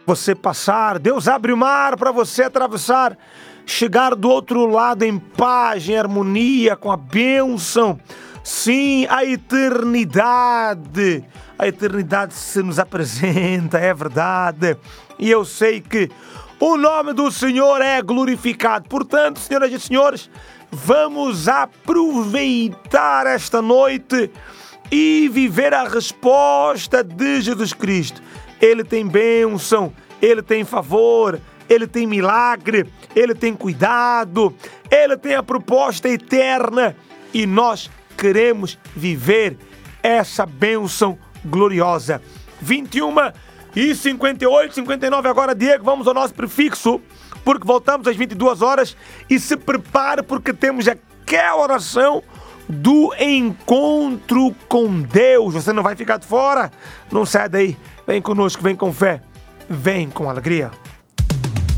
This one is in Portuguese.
você passar, Deus abre o mar para você atravessar, chegar do outro lado em paz, em harmonia, com a bênção. Sim, a eternidade se nos apresenta, é verdade. E eu sei que o nome do Senhor é glorificado. Portanto, senhoras e senhores, vamos aproveitar esta noite e viver a resposta de Jesus Cristo. Ele tem bênção, Ele tem favor, Ele tem milagre, Ele tem cuidado, Ele tem a proposta eterna e nós queremos viver essa bênção gloriosa. 21h58, 59 agora, Diego, vamos ao nosso prefixo, porque voltamos às 22 horas e se prepare porque temos aquela oração do encontro com Deus. Você não vai ficar de fora, não sai daí, vem conosco, vem com fé, vem com alegria.